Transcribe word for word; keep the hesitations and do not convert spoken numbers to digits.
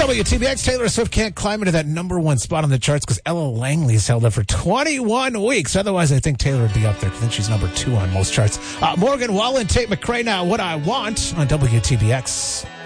W T B X, Taylor Swift can't climb into that number one spot on the charts because Ella Langley's held it for twenty-one weeks. Otherwise, I think Taylor would be up there. I think she's number two on most charts. Uh, Morgan Wallen, Tate McRae now, What I Want on W T B X.